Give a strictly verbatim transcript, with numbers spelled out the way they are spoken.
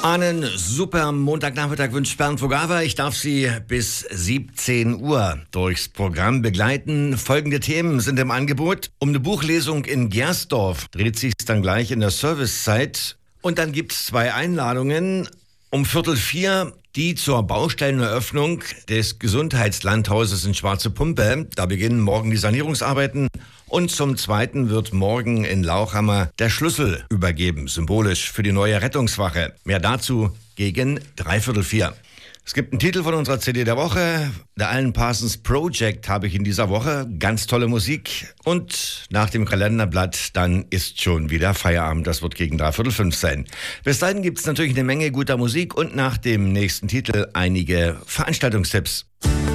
Einen super Montagnachmittag wünscht Bernd Vogava. Ich darf Sie bis siebzehn Uhr durchs Programm begleiten. Folgende Themen sind im Angebot. Um eine Buchlesung in Gersdorf dreht sich dann gleich in der Servicezeit. Und dann gibt es zwei Einladungen. Um Viertel vier die zur Baustelleneröffnung des Gesundheitslandhauses in Schwarze Pumpe. Da beginnen morgen die Sanierungsarbeiten. Und zum Zweiten wird morgen in Lauchhammer der Schlüssel übergeben, symbolisch für die neue Rettungswache. Mehr dazu gegen dreiviertel vier. Es gibt einen Titel von unserer C D der Woche. The Alan Parsons Project habe ich in dieser Woche. Ganz tolle Musik. Und nach dem Kalenderblatt, dann ist schon wieder Feierabend. Das wird gegen dreiviertel fünf sein. Bis dahin gibt es natürlich eine Menge guter Musik und nach dem nächsten Titel einige Veranstaltungstipps.